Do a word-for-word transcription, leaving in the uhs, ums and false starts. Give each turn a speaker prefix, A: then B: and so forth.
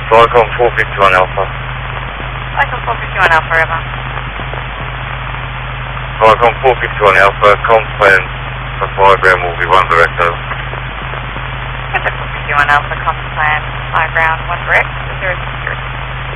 A: Falcon four fifty-one Alpha.
B: Falcon four fifty-one Alpha, River.
A: Falcon four fifty-one Alpha, complaint for diagram will be one direct over.
B: Falcon four fifty-one Alpha, comp plan, high ground, one direct, zero